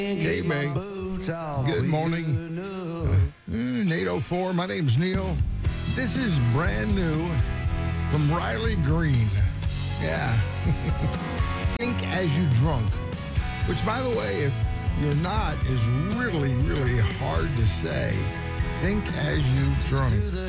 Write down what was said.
Hey, man. Good morning. 8:04. My name's Neil. This is brand new from Riley Green. Yeah. Think as you drunk. Which, by the way, if you're not, is really, really hard to say. Think as you drunk.